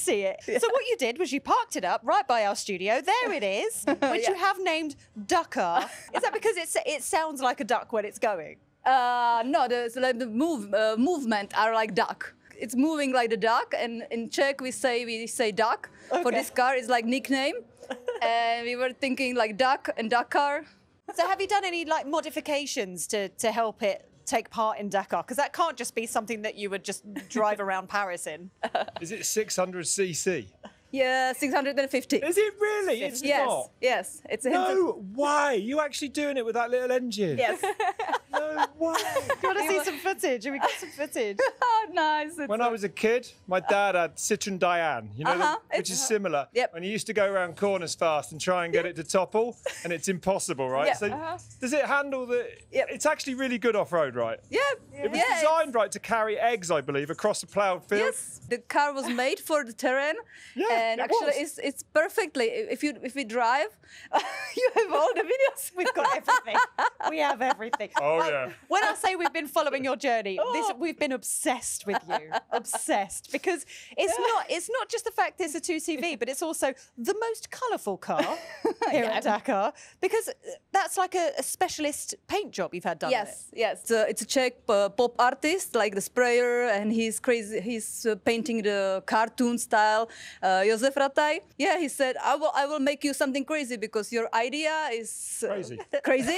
see it. Yeah. So what you did was you parked it up right by our studio. There it is, which you have named Dakar. Is that because it sounds like a duck when it's going? No, the movement are like duck. It's moving like the duck, and in Czech we say duck. Okay. For this car, it's like nickname, and we were thinking like duck and Dakar. So have you done any like modifications to help it take part in Dakar? Because that can't just be something that you would just drive around Paris in. Is it 600cc? Yeah, 650. Is it really? It's not? Yes. It's no way. You actually doing it with that little engine? Yes. No way. Do you want to see some footage? Have we got some footage? Oh, nice. When I was a kid, my dad had Citroen Diane, you know, which is similar. Yep. And he used to go around corners fast and try and get it to topple, and it's impossible, right? Yep. So does it handle the... Yep. It's actually really good off-road, right? Yeah. It was designed, right, to carry eggs, I believe, across a ploughed field. Yes, the car was made for the terrain. Yeah, and actually it's perfectly, if we drive, you have all the videos. We've got everything. We have everything. Oh, yeah. When I say we've been following your journey, we've been obsessed with you. Obsessed. Because it's not just the fact it's a 2CV, but it's also the most colourful car here at Dakar. Because that's like a specialist paint job you've had done. Yes, yes. It's a Czech pop artist, like the sprayer, and he's crazy. He's painting the cartoon style. Josef Rataj. Yeah, he said, I will make you something crazy because your idea is crazy.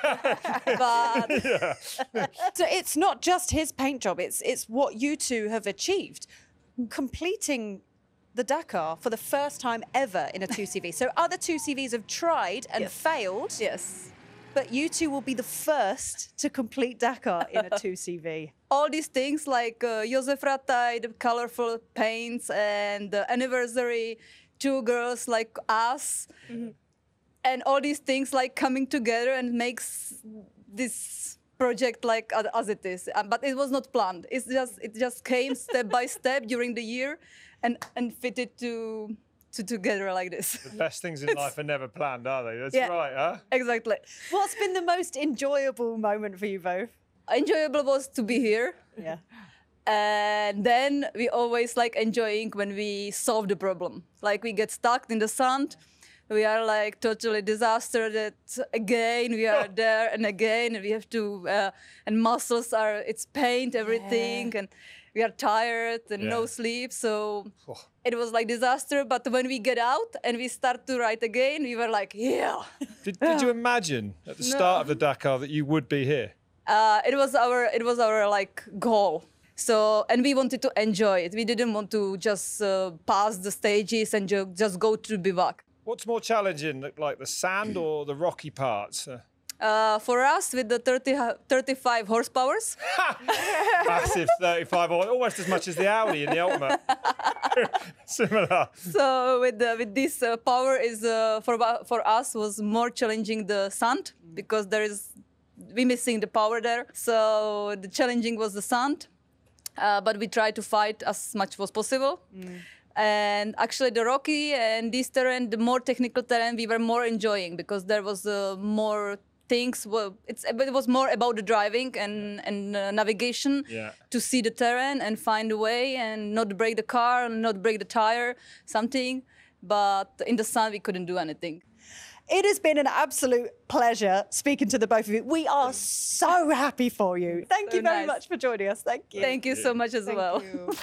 But so it's not just his paint job, it's what you two have achieved. Completing the Dakar for the first time ever in a 2CV. So other 2CVs have tried and failed. Yes. But you two will be the first to complete Dakar in a 2CV. All these things like Josef Rataj, the colorful paints, and the anniversary, two girls like us, and all these things like coming together and makes this project like as it is. But it was not planned. It just came step by step during the year, and fitted together like this. The best things in life are never planned, are they? That's right, huh? Exactly. What's been the most enjoyable moment for you both? Enjoyable was to be here. Yeah. And then we always like enjoying when we solve the problem. Like we get stuck in the sand. We are like totally disaster that again we are there and again, and we have to, and muscles are, it's paint, everything. And we are tired and no sleep. So it was like disaster. But when we get out and we start to ride again, we were like, Did you imagine at the start of the Dakar that you would be here? It was our like goal. So, and we wanted to enjoy it. We didn't want to just pass the stages and just go to bivouac. What's more challenging, like the sand or the rocky parts? For us, with the 35 horsepowers. Massive 35, almost as much as the Audi in the Ultimate. Similar. So with this power is for us was more challenging the sand because we missing the power there. So the challenging was the sand, but we tried to fight as much as possible. And actually the rocky and this terrain, the more technical terrain, we were more enjoying because there was more things. Well, it was more about the driving and navigation to see the terrain and find a way and not break the car, not break the tire, something. But in the sun, we couldn't do anything. It has been an absolute pleasure speaking to the both of you. We are so happy for you. Thank you very much for joining us. Thank you. Thank you so much as well.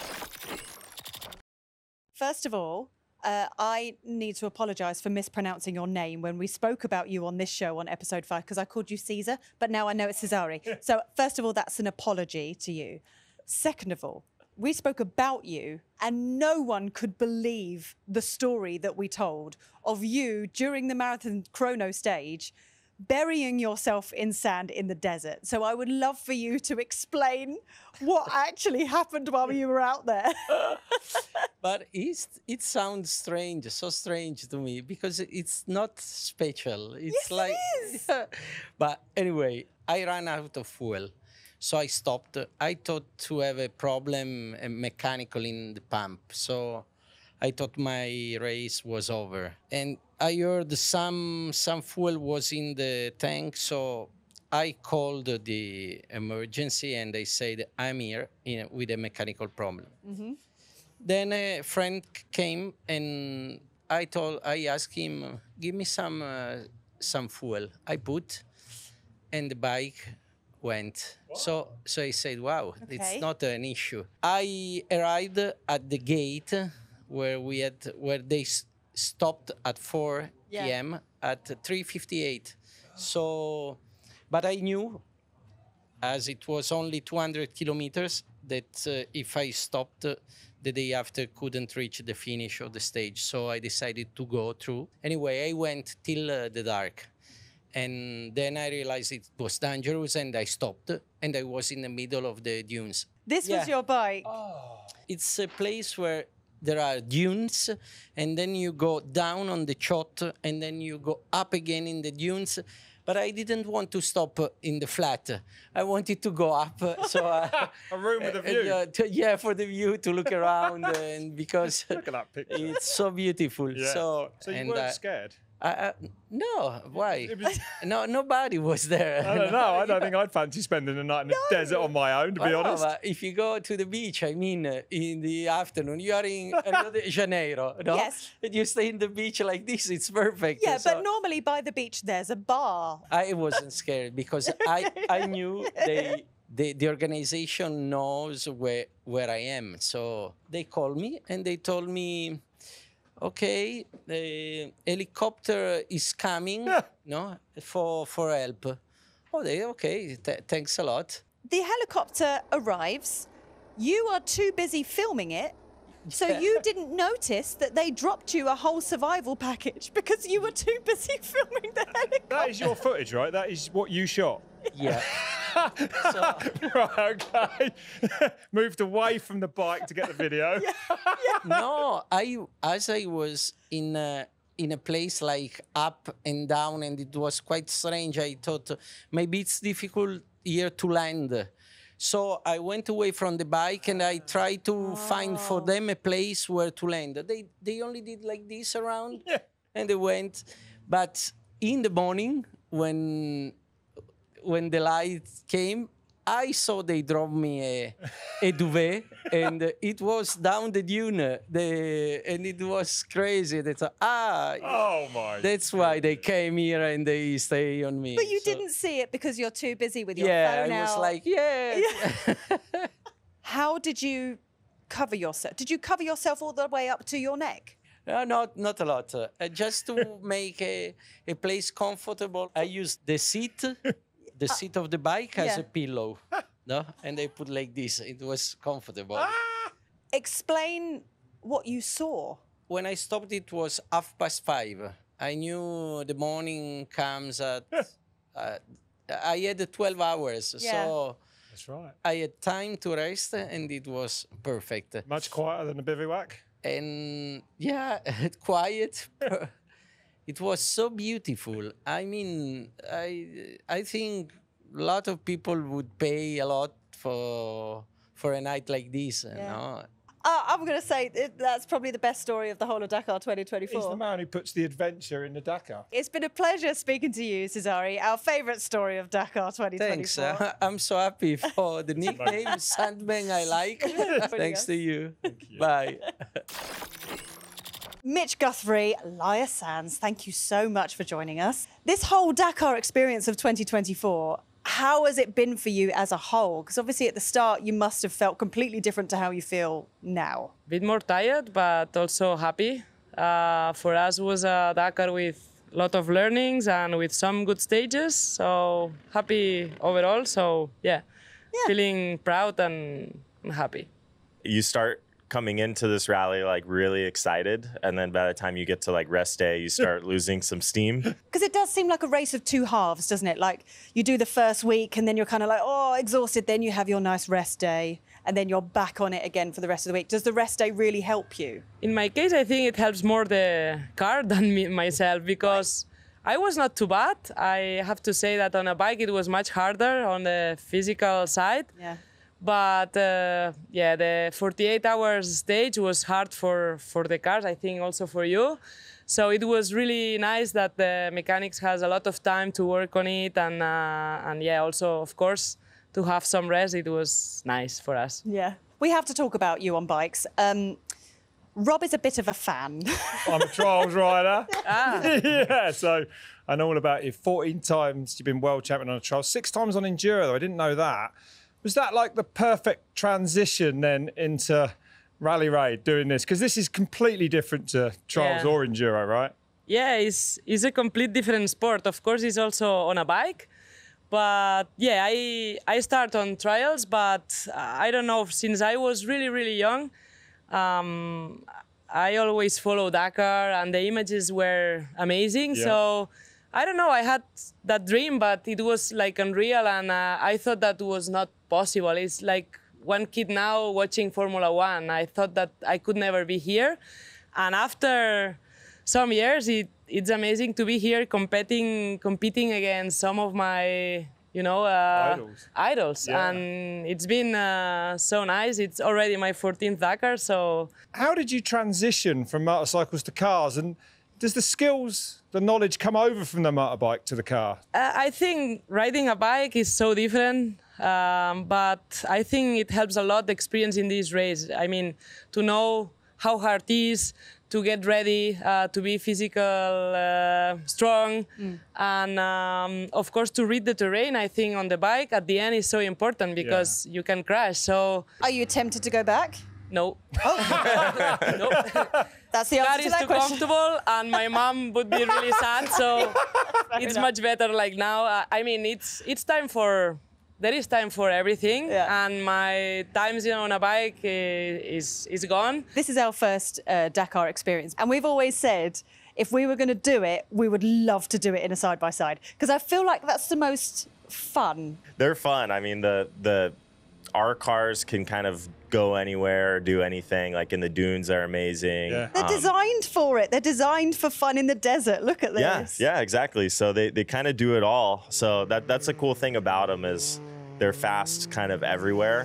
First of all, I need to apologise for mispronouncing your name when we spoke about you on this show on episode 5 because I called you Caesar, but now I know it's Cesare. So first of all, that's an apology to you. Second of all, we spoke about you and no one could believe the story that we told of you during the marathon chrono stage burying yourself in sand in the desert. So I would love for you to explain what actually happened while you were out there. But it sounds strange, so strange to me, because it's not special. It's like, it is. But anyway, I ran out of fuel. So I stopped. I thought to have a problem mechanical in the pump. So I thought my race was over. And I heard some fuel was in the tank, so I called the emergency and they said, I'm here with a mechanical problem. Then a friend came and I asked him, give me some fuel. I put, and the bike went. So I said, wow, Okay. it's not an issue. I arrived at the gate where they stopped at 4 Yeah. p.m. at 3:58. So, but I knew, as it was only 200 kilometers, that if I stopped the day after, couldn't reach the finish of the stage. So I decided to go through. Anyway, I went till the dark. And then I realized it was dangerous and I stopped and I was in the middle of the dunes. This was Yeah. your bike. It's a place where there are dunes and then you go down on the chott and then you go up again in the dunes. But I didn't want to stop in the flat. I wanted to go up. So A room with a view. for the view to look around and because Look at that picture. it's so beautiful. Yeah. So you and, weren't scared? no, why? It was- No, nobody was there. I don't know. I don't think I'd fancy spending the night in the desert on my own, to be Well, no, honest. but if you go to the beach, I mean, in the afternoon, you are in Rio de Janeiro, no? Yes. And you stay in the beach like this, it's perfect. Yeah, So but normally by the beach there's a bar. I wasn't scared because I knew the organization knows where I am. So they called me and they told me, okay, the helicopter is coming, no, for help. Oh, okay, thanks a lot. The helicopter arrives. You are too busy filming it. So you didn't notice that they dropped you a whole survival package because you were too busy filming the helicopter. That is your footage, right? That is what you shot. Yeah. Right, okay. Moved away from the bike to get the video. No, as I was in a place like up and down, and it was quite strange. I thought maybe it's difficult here to land. So I went away from the bike and I tried to find for them a place where to land. They only did like this around, and they went. But in the morning, when the light came, I saw they drove me a duvet, and it was down the dune, and it was crazy. They thought, Oh my. that's why they came here and they stay on me. But you So- didn't see it because you're too busy with your Yeah, phone I was out. like, yeah. How did you cover yourself? Did you cover yourself all the way up to your neck? Not a lot. Just to make a place comfortable, I used the seat of the bike as Yeah. a pillow, no, and I put like this. It was comfortable. Explain what you saw. When I stopped, it was 5:30. I knew the morning comes at. I had 12 hours, Yeah. so That's right. I had time to rest, and it was perfect. Much quieter than a bivouac. And yeah, quiet. It was so beautiful. I mean, I think a lot of people would pay a lot for a night like this. You know? I'm going to say that's probably the best story of the whole of Dakar He's the 2024. man who puts the adventure in the Dakar. It's been a pleasure speaking to you, Cesare, our favourite story of Dakar 2024. Thanks. I'm so happy for the nickname Sandman. I like. Thanks to you. Bye. Mitch Guthrie, Laia Sands, thank you so much for joining us. This whole Dakar experience of 2024, how has it been for you as a whole? Because obviously at the start you must have felt completely different to how you feel now. Bit more tired, but also happy. For us, was a Dakar with a lot of learnings and with some good stages. So happy overall. So yeah. Feeling proud and happy. You start coming into this rally like really excited, and then by the time you get to like rest day, you start losing some steam. Because it does seem like a race of two halves, doesn't it? Like you do the first week and then you're kind of like, oh, exhausted. Then you have your nice rest day and then you're back on it again for the rest of the week. Does the rest day really help you? In my case, I think it helps more the car than me, myself, because I was not too bad. I have to say that on a bike it was much harder on the physical side. Yeah. But yeah, the 48 hours stage was hard for the cars, I think also for you. So it was really nice that the mechanics has a lot of time to work on it, and yeah, also of course to have some rest. It was nice for us. Yeah. We have to talk about you on bikes. Rob is a bit of a fan. I'm a trials rider. Yeah, so I know all about you. 14 times you've been world champion on a trial, 6 times on enduro, though. I didn't know that. Was that like the perfect transition then into Rally Raid doing this? Because this is completely different to trials or enduro, right? Yeah, it's a complete different sport. Of course, it's also on a bike. But yeah, I start on trials, but I don't know, since I was really, really young, I always follow Dakar and the images were amazing. Yeah. So I don't know, I had that dream, but it was like unreal and I thought that was not possible. It's like one kid now watching Formula One. I thought that I could never be here. And after some years, it's amazing to be here competing against some of my, idols. Yeah. And it's been so nice. It's already my 14th Dakar, so. How did you transition from motorcycles to cars? And does the skills, the knowledge come over from the motorbike to the car? I think riding a bike is so different, but I think it helps a lot, the experience in this race. I mean, to know how hard it is, to get ready, to be physical, strong, and of course to read the terrain. I think on the bike at the end is so important because you can crash. So Are you tempted to go back? no, no. That's the That answer to is that too question. comfortable, and my mom would be really sad. So it's much better like now. I mean, it's time for. There is time for everything, and my times on a bike is gone. This is our first Dakar experience, and we've always said if we were going to do it, we would love to do it in a side-by-side because I feel like that's the most fun. They're fun. I mean, our cars can kind of go anywhere, do anything. Like in the dunes, they're amazing. Yeah. They're designed for it. They're designed for fun in the desert. Look at this. Yeah, exactly. So they kind of do it all. So that's the cool thing about them is they're fast kind of everywhere.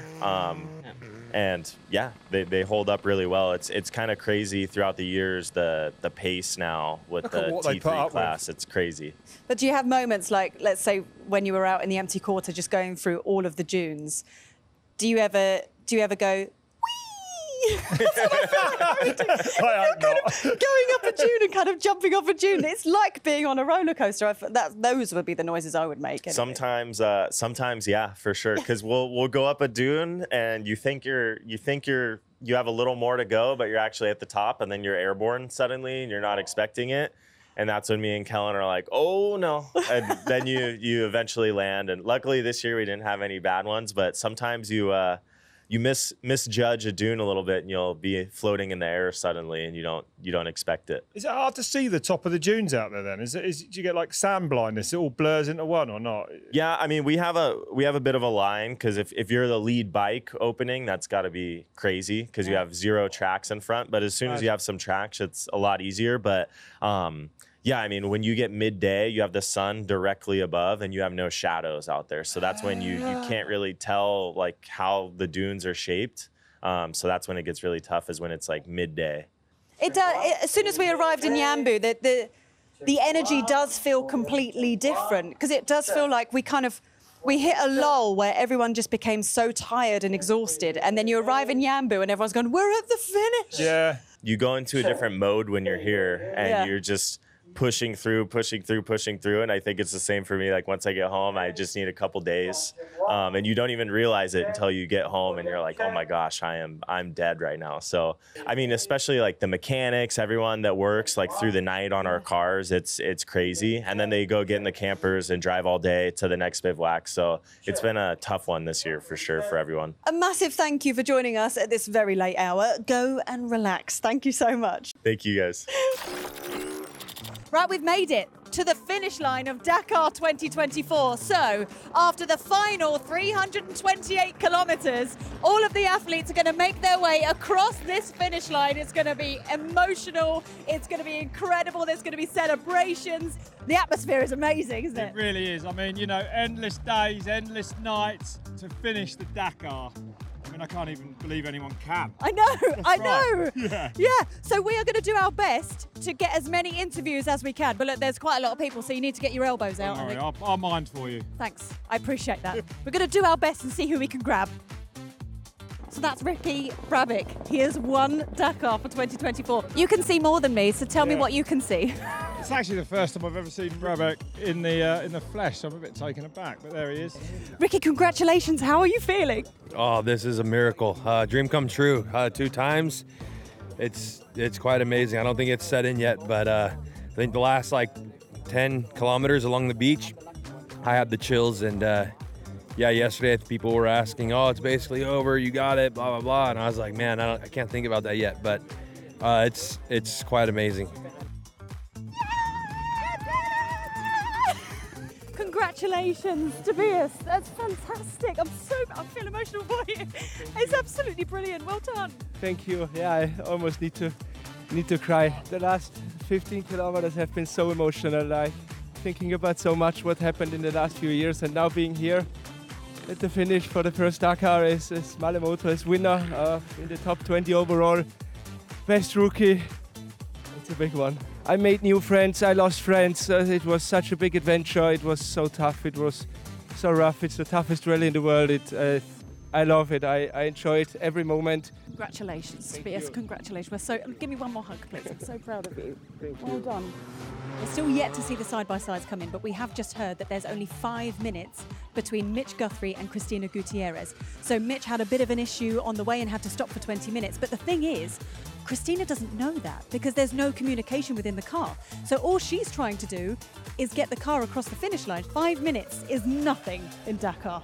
And yeah, they hold up really well. It's kind of crazy throughout the years, the pace now with Look the at what they put up T3 class. It's crazy. But do you have moments like, let's say, when you were out in the empty quarter, just going through all of the dunes? Do you ever go? Whee! I hope not. Going up a dune and kind of jumping off a dune. It's like being on a roller coaster. Those would be the noises I would make. Anyway. Sometimes, yeah, for sure. Because we'll go up a dune and you think you have a little more to go, but you're actually at the top, and then you're airborne suddenly, and you're not expecting it. And that's when me and Kellen are like, oh no. And then you eventually land. And luckily this year we didn't have any bad ones, but sometimes you misjudge a dune a little bit and you'll be floating in the air suddenly and you don't expect it. Is it hard to see the top of the dunes out there then? Do you get like sand blindness? It all blurs into one or not? Yeah, I mean, we have a bit of a line because if you're the lead bike opening, that's got to be crazy because you have 0 tracks in front. But as soon as you have some tracks, it's a lot easier. But yeah, I mean, when you get midday, you have the sun directly above and you have no shadows out there. So that's when you can't really tell like how the dunes are shaped. So that's when it gets really tough, is when it's like midday. As soon as we arrived in Yambu, the energy does feel completely different because it does feel like we hit a lull where everyone just became so tired and exhausted. And then you arrive in Yambu and everyone's going, we're at the finish. Yeah. You go into a different mode when you're here and you're just pushing through. And I think it's the same for me. Like once I get home, I just need a couple days. And you don't even realize it until you get home and you're like, oh my gosh, I'm dead right now. So, I mean, especially like the mechanics, everyone that works like through the night on our cars, it's crazy. And then they go get in the campers and drive all day to the next bivouac. So it's been a tough one this year for sure for everyone. A massive thank you for joining us at this very late hour. Go and relax. Thank you so much. Thank you guys. Right, we've made it to the finish line of Dakar 2024. So, after the final 328 kilometres, all of the athletes are going to make their way across this finish line. It's going to be emotional. It's going to be incredible. There's going to be celebrations. The atmosphere is amazing, isn't it? It really is. I mean, endless days, endless nights to finish the Dakar. I mean, I can't even believe anyone can. I know. Yeah. Yeah, so we are going to do our best to get as many interviews as we can. But look, there's quite a lot of people, so you need to get your elbows out. Don't I worry, think. I'll mind for you. Thanks, I appreciate that. We're going to do our best and see who we can grab. So that's Ricky Brabec. He has won Dakar for 2024. You can see more than me, so tell me what you can see. It's actually the first time I've ever seen Brabec in the flesh, so I'm a bit taken aback, but there he is. Ricky, congratulations. How are you feeling? Oh, this is a miracle. Dream come true 2 times. It's quite amazing. I don't think it's set in yet, but I think the last 10 kilometers along the beach, I had the chills. And yesterday people were asking, oh, it's basically over, you got it, blah, blah, blah. And I was like, man, I can't think about that yet, but it's quite amazing. Congratulations, Tobias. That's fantastic. I feel emotional for you. It's absolutely brilliant. Well done. Thank you. Yeah, I almost need to cry. The last 15 kilometers have been so emotional. Thinking about so much what happened in the last few years, and now being here at the finish for the first Dakar is Malemoto as winner in the top 20 overall. Best rookie. It's a big one. I made new friends, I lost friends. It was such a big adventure. It was so tough, it was so rough. It's the toughest rally in the world. I love it. I enjoy it every moment. Congratulations, Tobias. Congratulations. Give me one more hug, please. I'm so proud of you. Well done. We're still yet to see the side-by-sides come in, but we have just heard that there's only 5 minutes between Mitch Guthrie and Cristina Gutierrez. So Mitch had a bit of an issue on the way and had to stop for 20 minutes. But the thing is, Cristina doesn't know that because there's no communication within the car. So all she's trying to do is get the car across the finish line. 5 minutes is nothing in Dakar.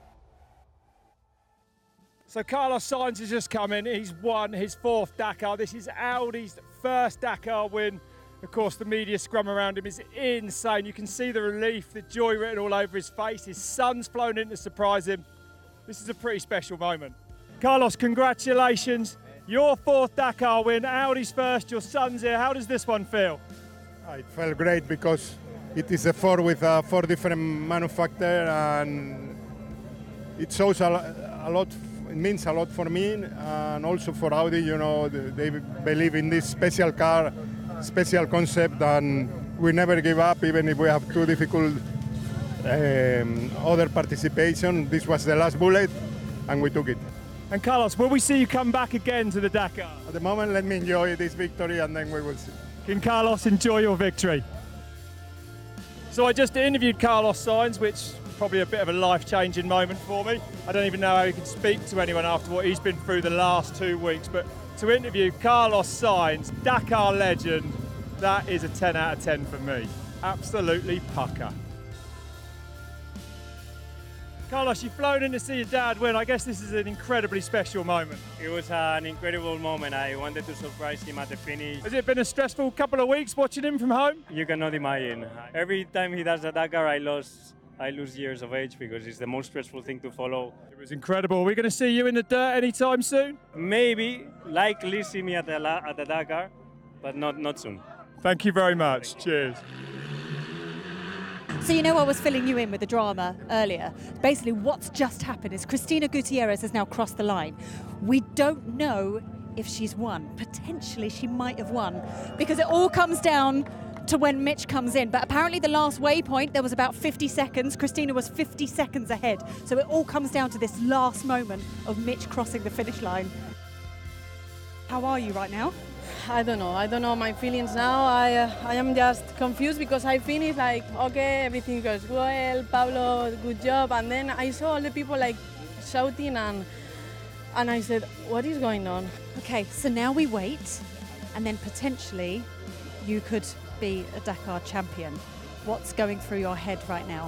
So Carlos Sainz has just come in. He's won his 4th Dakar. This is Audi's first Dakar win. Of course, the media scrum around him is insane. You can see the relief, the joy written all over his face. His son's flown in to surprise him. This is a pretty special moment. Carlos, congratulations. Your 4th Dakar win, Audi's first, your son's here. How does this one feel? It felt great because it is a 4 with 4 different manufacturers, and it shows a lot. It means a lot for me and also for Audi. You know, they believe in this special car, special concept, and we never give up even if we have 2 difficult other participation. This was the last bullet and we took it. And Carlos, will we see you come back again to the Dakar? At the moment, let me enjoy this victory and then we will see. Can Carlos enjoy your victory? So I just interviewed Carlos Sainz, which is probably a bit of a life-changing moment for me. I don't even know how he can speak to anyone after what he's been through the last 2 weeks, but to interview Carlos Sainz, Dakar legend, that is a 10 out of 10 for me. Absolutely pucker. Carlos, you've flown in to see your dad win. I guess this is an incredibly special moment. It was an incredible moment. I wanted to surprise him at the finish. Has it been a stressful couple of weeks watching him from home? You cannot imagine. Every time he does a Dakar, I lose years of age because it's the most stressful thing to follow. It was incredible. Are we going to see you in the dirt anytime soon? Maybe, likely see me at the Dakar, but not soon. Thank you very much. Cheers. So you know I was filling you in with the drama earlier. Basically what's just happened is Cristina Gutierrez has now crossed the line. We don't know if she's won. Potentially she might have won because it all comes down to when Mitch comes in. But apparently the last waypoint, there was about 50 seconds. Cristina was 50 seconds ahead. So it all comes down to this last moment of Mitch crossing the finish line. How are you right now? I don't know my feelings now. I am just confused because I finished okay, everything goes well, Pablo, good job. And then I saw all the people shouting and I said, what is going on? Okay, so now we wait and then potentially you could be a Dakar champion. What's going through your head right now?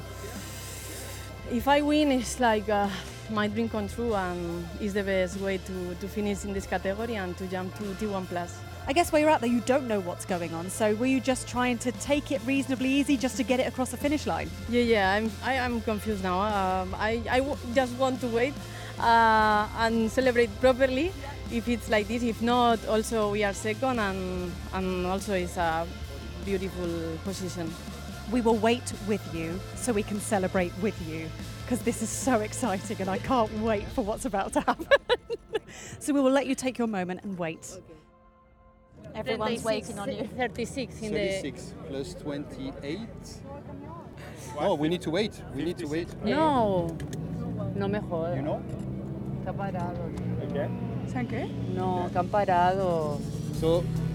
If I win, it's my dream come true and it's the best way to finish in this category and to jump to T1+. I guess while you're out there, you don't know what's going on. So were you just trying to take it reasonably easy just to get it across the finish line? Yeah, I'm confused now. I just want to wait and celebrate properly if it's like this. If not, also we are second and also it's a beautiful position. We will wait with you so we can celebrate with you because this is so exciting and I can't wait for what's about to happen. So we will let you take your moment and wait. Okay. Everyone's waiting on you. 36 in 36 plus 28. Oh, we need to wait. We need to wait. No me jodas. You know? Está parado. Yeah. ¿Saben qué? No, que han parado. So